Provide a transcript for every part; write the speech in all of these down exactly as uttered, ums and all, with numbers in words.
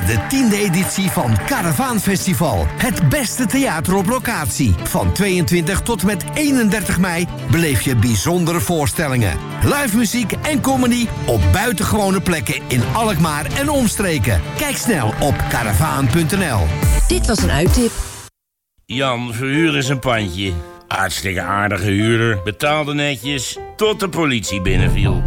de tiende editie van Karavaan Festival. Het beste theater op locatie. Van tweeëntwintig tot met eenendertig mei beleef je bijzondere voorstellingen. Live muziek en comedy op buitengewone plekken in Alkmaar en omstreken. Kijk snel op karavaan punt n l. Dit was een uittip. Jan, verhuur eens een pandje. Hartstikke aardige huurder. Betaalde netjes tot de politie binnenviel.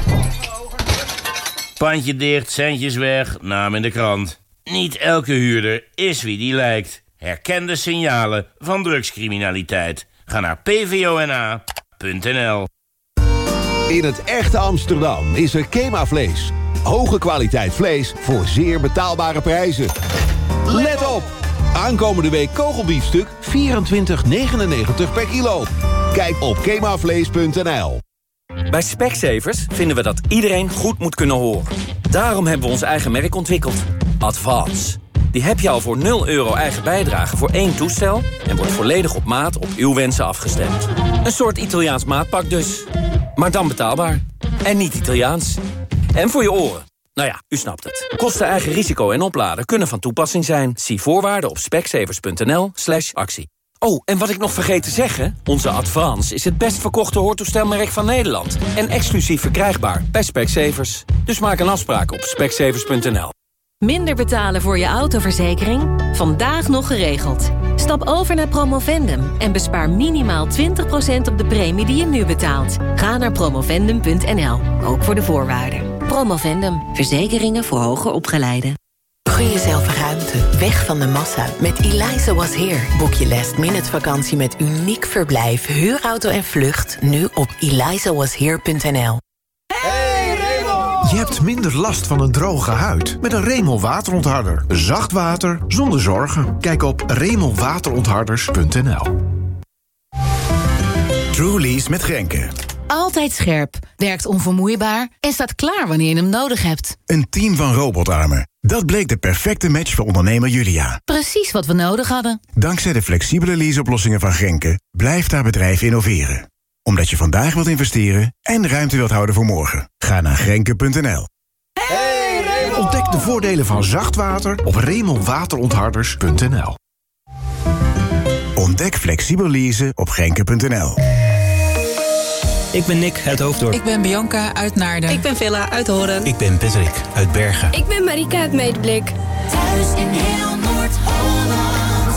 Pandje dicht, centjes weg, naam in de krant. Niet elke huurder is wie die lijkt. Herken de signalen van drugscriminaliteit. Ga naar p v o n a punt n l. In het echte Amsterdam is er Kema Vlees. Hoge kwaliteit vlees voor zeer betaalbare prijzen. Let op! Aankomende week kogelbiefstuk vierentwintig negenennegentig per kilo. Kijk op kemavlees punt n l. Bij Specsavers vinden we dat iedereen goed moet kunnen horen. Daarom hebben we ons eigen merk ontwikkeld. Advance. Die heb je al voor nul euro eigen bijdrage voor één toestel... en wordt volledig op maat op uw wensen afgestemd. Een soort Italiaans maatpak dus. Maar dan betaalbaar. En niet Italiaans. En voor je oren. Nou ja, u snapt het. Kosten, eigen risico en opladen kunnen van toepassing zijn. Zie voorwaarden op specsavers punt n l slash actie. Oh, en wat ik nog vergeet te zeggen... onze Advance is het best verkochte hoortoestelmerk van Nederland... en exclusief verkrijgbaar bij Specsavers. Dus maak een afspraak op specsavers punt n l. Minder betalen voor je autoverzekering? Vandaag nog geregeld. Stap over naar Promovendum en bespaar minimaal twintig procent op de premie die je nu betaalt. Ga naar promovendum punt n l, ook voor de voorwaarden. Promovendum, verzekeringen voor hoger opgeleiden. Gun jezelf ruimte, weg van de massa. Met Eliza Was Here boek je last minute vakantie met uniek verblijf, huurauto en vlucht nu op eliza was here punt n l. Je hebt minder last van een droge huid met een Remel waterontharder. Zacht water zonder zorgen. Kijk op remel waterontharders punt n l. Truly's met Grenke. Altijd scherp, werkt onvermoeibaar en staat klaar wanneer je hem nodig hebt. Een team van robotarmen. Dat bleek de perfecte match voor ondernemer Julia. Precies wat we nodig hadden. Dankzij de flexibele leaseoplossingen van Grenke blijft haar bedrijf innoveren. Omdat je vandaag wilt investeren en ruimte wilt houden voor morgen. Ga naar grenke punt n l. Hey, ontdek de voordelen van zacht water op remel waterontharders punt n l. Ontdek flexibel leasen op grenke punt n l. Ik ben Nick uit Hoofddorp. Ik ben Bianca uit Naarden. Ik ben Villa uit Horen. Ik ben Patrick uit Bergen. Ik ben Marika uit Medeblik. Thuis in heel Noord-Holland.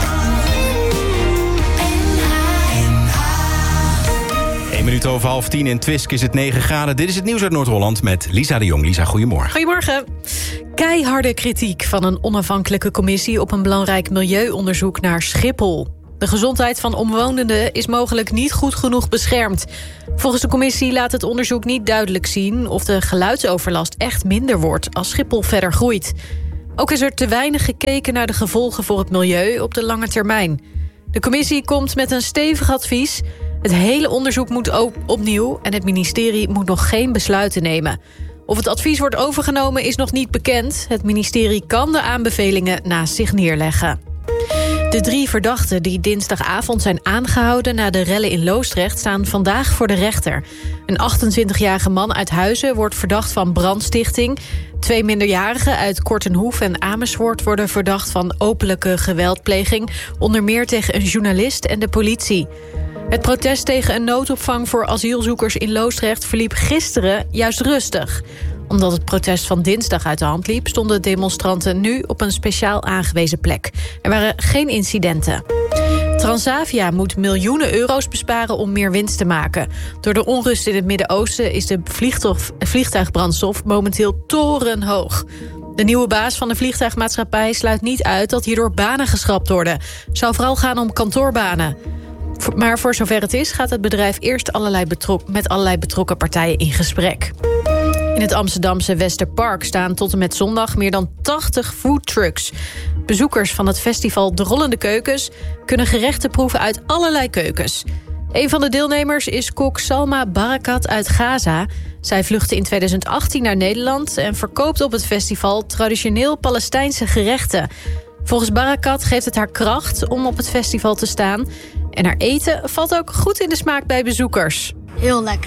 Een minuut over half tien in Twisk is het negen graden. Dit is het nieuws uit Noord-Holland met Lisa de Jong. Lisa, goedemorgen. Goedemorgen. Keiharde kritiek van een onafhankelijke commissie op een belangrijk milieuonderzoek naar Schiphol. De gezondheid van omwonenden is mogelijk niet goed genoeg beschermd. Volgens de commissie laat het onderzoek niet duidelijk zien of de geluidsoverlast echt minder wordt als Schiphol verder groeit. Ook is er te weinig gekeken naar de gevolgen voor het milieu op de lange termijn. De commissie komt met een stevig advies. Het hele onderzoek moet op opnieuw en het ministerie moet nog geen besluiten nemen. Of het advies wordt overgenomen is nog niet bekend. Het ministerie kan de aanbevelingen naast zich neerleggen. De drie verdachten die dinsdagavond zijn aangehouden na de rellen in Loosdrecht staan vandaag voor de rechter. Een achtentwintigjarige man uit Huizen wordt verdacht van brandstichting. Twee minderjarigen uit Kortenhoef en Amersfoort worden verdacht van openlijke geweldpleging, onder meer tegen een journalist en de politie. Het protest tegen een noodopvang voor asielzoekers in Loosdrecht verliep gisteren juist rustig. Omdat het protest van dinsdag uit de hand liep, stonden demonstranten nu op een speciaal aangewezen plek. Er waren geen incidenten. Transavia moet miljoenen euro's besparen om meer winst te maken. Door de onrust in het Midden-Oosten is de vliegtuigbrandstof momenteel torenhoog. De nieuwe baas van de vliegtuigmaatschappij sluit niet uit dat hierdoor banen geschrapt worden. Het zou vooral gaan om kantoorbanen. Maar voor zover het is gaat het bedrijf eerst allerlei betrok- met allerlei betrokken partijen in gesprek. In het Amsterdamse Westerpark staan tot en met zondag meer dan tachtig foodtrucks. Bezoekers van het festival De Rollende Keukens kunnen gerechten proeven uit allerlei keukens. Een van de deelnemers is kok Salma Barakat uit Gaza. Zij vluchtte in tweeduizend achttien naar Nederland en verkoopt op het festival traditioneel Palestijnse gerechten. Volgens Barakat geeft het haar kracht om op het festival te staan. En haar eten valt ook goed in de smaak bij bezoekers. Heel lekker.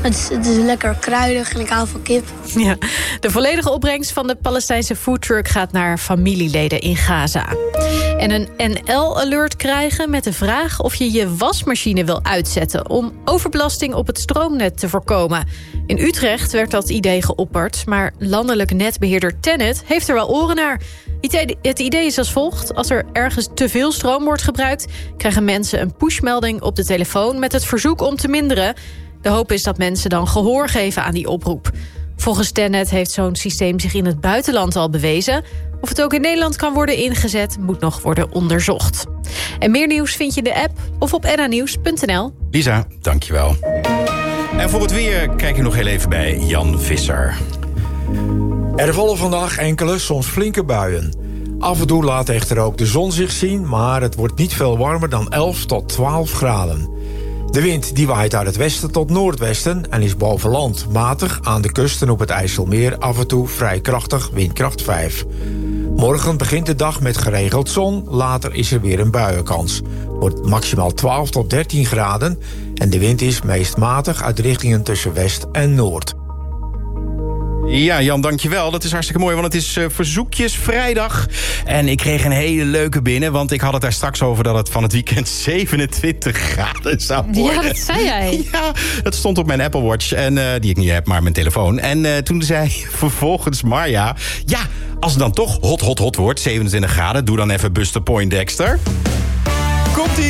Het is, het is lekker kruidig en ik hou van kip. Ja, de volledige opbrengst van de Palestijnse foodtruck gaat naar familieleden in Gaza. En een N L-alert krijgen met de vraag of je je wasmachine wil uitzetten om overbelasting op het stroomnet te voorkomen. In Utrecht werd dat idee geopperd, maar landelijk netbeheerder Tennet heeft er wel oren naar. Het idee is als volgt. Als er ergens te veel stroom wordt gebruikt, krijgen mensen een pushmelding op de telefoon met het verzoek om te minderen. De hoop is dat mensen dan gehoor geven aan die oproep. Volgens Tennet heeft zo'n systeem zich in het buitenland al bewezen. Of het ook in Nederland kan worden ingezet, moet nog worden onderzocht. En meer nieuws vind je in de app of op n a nieuws punt n l. Lisa, dankjewel. En voor het weer kijk je nog heel even bij Jan Visser. Er vallen vandaag enkele, soms flinke buien. Af en toe laat echter ook de zon zich zien, maar het wordt niet veel warmer dan elf tot twaalf graden. De wind die waait uit het westen tot noordwesten en is boven land matig, aan de kusten op het IJsselmeer af en toe vrij krachtig, windkracht vijf. Morgen begint de dag met geregeld zon, later is er weer een buienkans. Wordt maximaal twaalf tot dertien graden en de wind is meest matig uit richtingen tussen west en noord. Ja, Jan, dankjewel. Dat is hartstikke mooi, want het is uh, verzoekjesvrijdag. En ik kreeg een hele leuke binnen, want ik had het daar straks over dat het van het weekend zevenentwintig graden zou worden. Ja, dat zei jij. Ja, dat stond op mijn Apple Watch, en, uh, die ik niet heb, maar mijn telefoon. En uh, toen zei vervolgens Marja, ja, als het dan toch hot, hot, hot wordt, zevenentwintig graden, doe dan even Buster Poindexter. Komt-ie!